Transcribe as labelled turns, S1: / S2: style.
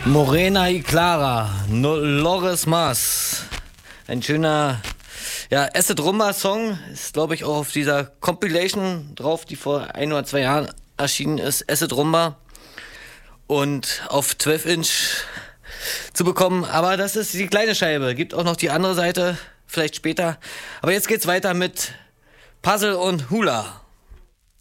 S1: Morena y Clara, Lores Mas. Ein schöner, Acid Rumba Song. Ist, glaube ich, auch auf dieser Compilation drauf, die vor 1 oder 2 Jahren erschienen ist. Acid Rumba. Und auf 12-Inch zu bekommen. Aber das ist die kleine Scheibe. Gibt auch noch die andere Seite, vielleicht später. Aber jetzt geht's weiter mit Puzzle und Hula.